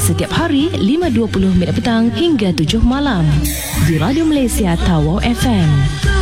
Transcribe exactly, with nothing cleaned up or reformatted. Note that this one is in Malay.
setiap hari lima dua puluh minit petang hingga tujuh malam di Radio Malaysia Tawau F M.